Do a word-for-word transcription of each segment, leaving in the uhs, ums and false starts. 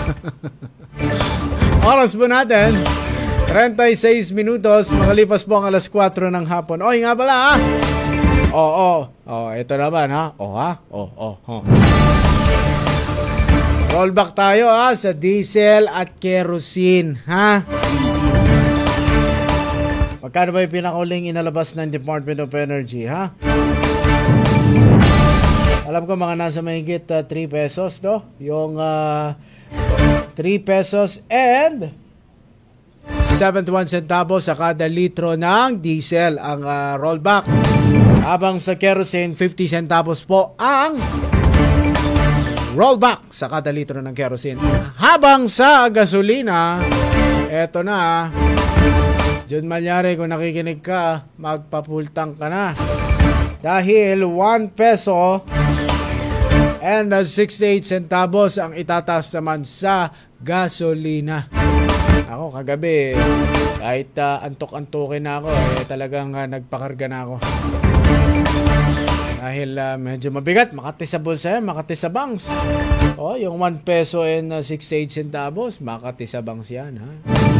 Oras po natin, thirty-six minutos, makalipas po ang alas kwatro ng hapon. Oy, nga pala ha? Oo, oh, oh, oh, ito naman ha? O oh, ha? O, oh, oh, oh. Rollback tayo ha sa diesel at kerosene, ha? Magkano ba yung pinakauling inalabas ng Department of Energy, ha? Alam ko mga nasa mahigit uh, three pesos, no? Yung uh, three pesos and seventy-one centavos sa kada litro ng diesel ang uh, rollback. Habang sa kerosene, fifty centavos po ang rollback sa kada litro ng kerosene. Habang sa gasolina, eto na, Jun Malyari, kung nakikinig ka, magpapultang ka na. Dahil one peso and sixty-eight centavos ang itataas naman sa gasolina. Ako kagabi, kahit uh, antok-antukin na ako, eh, talagang uh, nagpakarga na ako. Dahil uh, medyo mabigat, makati sa bulsa yan, makati sa banks. Oh, yung one peso and uh, sixty-eight centavos, makati sa banks yan, ha?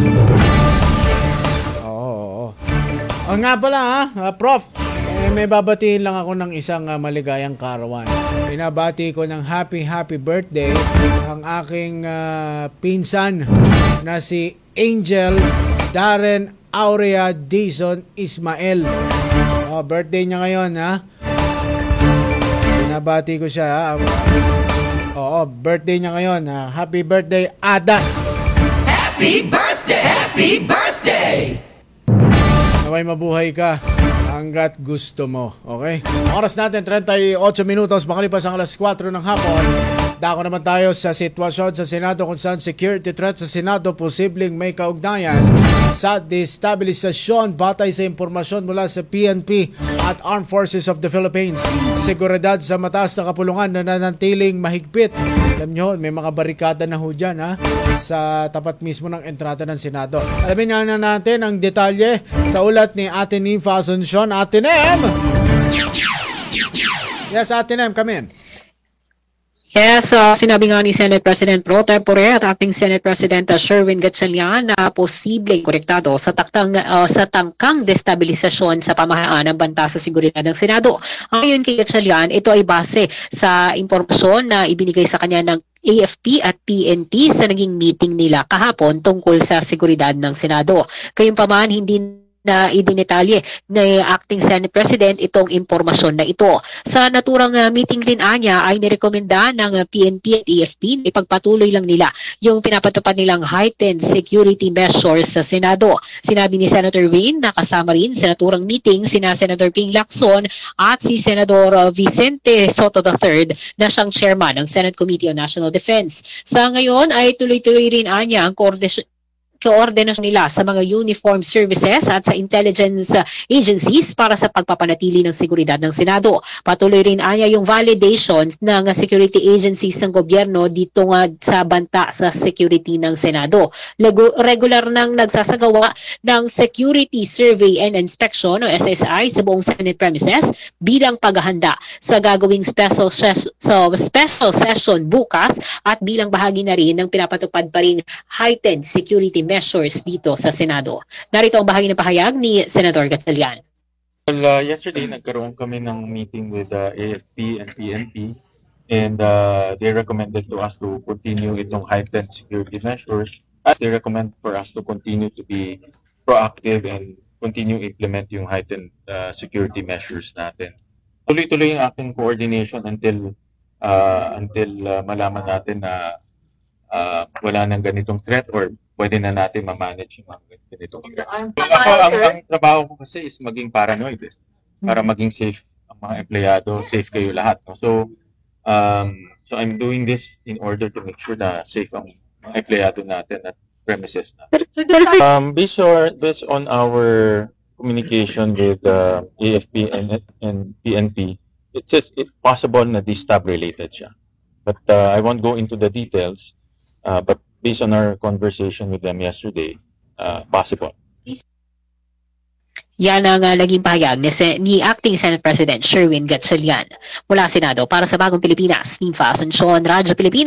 Oo, oo, oo. Oh, nga pala, ha, uh, Prof, eh, may babatiin lang ako ng isang uh, maligayang karawan. Pinabati ko ng happy, happy birthday ang aking uh, pinsan na si Angel Darren Aurea Dizon Ismael. Oh, birthday niya ngayon, ha? Pinabati ko siya, ha? Oo, birthday niya ngayon, ha? Happy birthday, Ada! Happy birthday! Happy birthday! Naway mabuhay ka hanggat gusto mo, okay? Oras natin, thirty-eight minutos, makalipas ang alas kwatro ng hapon. Dako naman tayo sa sitwasyon sa Senado kung saan security threat sa Senado posibleng may kaugnayan sa destabilisasyon batay sa impormasyon mula sa P N P at Armed Forces of the Philippines. Seguridad sa mataas na kapulungan na nanantiling mahigpit. Alam nyo, may mga barikada na ho dyan, ha? Sa tapat mismo ng entrada ng Senado. Alamin nga na natin ang detalye sa ulat ni Ate Nympha Asuncion. Ate Nem! Yes, Ate Nem, come in. Yes, uh, sinabi nga ni Senate President Pro Tempore at Acting Senate President uh, Sherwin Gatchalian na posibleng korektado sa taktang uh, sa tangkang destabilisasyon sa pamahalaan ng banta sa seguridad ng Senado. Ayon kay Gatchalian, ito ay base sa impormasyon na ibinigay sa kanya ng A F P at P N P sa naging meeting nila kahapon tungkol sa seguridad ng Senado. Gayunpaman, hindi na idinetalye na Acting Senate President itong impormasyon na ito. Sa naturang uh, meeting rin anya ay nirekomenda ng uh, P N P at A F P na ipagpatuloy lang nila yung pinapatupad nilang heightened security measures sa Senado. Sinabi ni Senator Wayne na kasama rin sa naturang meeting sina Senator Ping Lacson at si Senador uh, Vicente Soto the third na siyang chairman ng Senate Committee on National Defense. Sa ngayon ay tuloy-tuloy rin anya ang koordinasyon koordinasyon nila sa mga uniformed services at sa intelligence agencies para sa pagpapanatili ng seguridad ng Senado. Patuloy rin anya yung validations ng security agencies ng gobyerno dito nga sa banta sa security ng Senado. Lego, regular nang nagsasagawa ng security survey and inspection o S S I sa buong Senate premises bilang paghahanda sa gagawing special, ses- so special session bukas at bilang bahagi na rin ng pinapatupad pa ring heightened security measures dito sa Senado. Narito ang bahagi ng pahayag ni Senator Gatchalian. Well, uh, yesterday nagkaroon kami ng meeting with uh, A F P and P N P and uh, they recommended to us to continue itong heightened security measures as they recommend for us to continue to be proactive and continue implement yung heightened uh, security measures natin. Tuloy-tuloy yung aking coordination until uh, until uh, malaman natin na uh, wala nang ganitong threat or pwede na natin ma-manage yung mga ganitong threat. Ako, ang, ang trabaho ko kasi is maging paranoid eh, para maging safe ang mga empleyado, safe kayo lahat. No? So, um, so I'm doing this in order to make sure na safe ang mga empleyado natin at premises natin. Um, based, on, based on our communication with uh, A F P and, and P N P, it's, it's possible na distab related siya. But uh, I won't go into the details, uh, but based on our conversation with them yesterday, uh, possible. Yan ang uh, naging pahayag ni, ni Acting Senate President Sherwin Gatchalian mula Senado para sa Bagong Pilipinas. Nympha Asuncion, Radyo Pilipinas.